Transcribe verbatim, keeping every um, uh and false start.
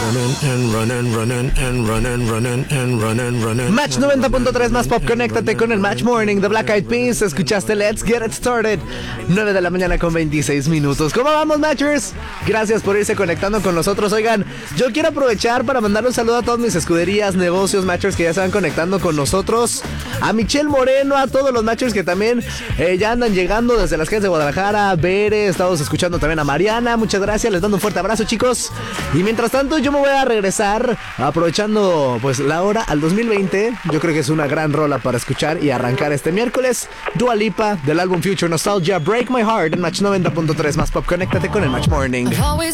Match noventa punto tres más pop, conéctate con el Match Morning de Black Eyed Peas. Escuchaste Let's Get It Started, nueve de la mañana con veintiséis minutos. ¿Cómo vamos, Matchers? Gracias por irse conectando con nosotros. Oigan, yo quiero aprovechar para mandar un saludo a todas mis escuderías, negocios, Matchers que ya se van conectando con nosotros. A Michelle Moreno, a todos los Matchers que también eh, ya andan llegando desde las calles de Guadalajara. Bere, estamos escuchando también a Mariana. Muchas gracias, les mando un fuerte abrazo, chicos. Y mientras tanto, yo me voy a regresar aprovechando pues la hora al dos mil veinte. Yo creo que es una gran rola para escuchar y arrancar este miércoles. Dua Lipa del álbum Future Nostalgia, Break My Heart en Match noventa punto tres más pop. Conéctate con el Match Morning.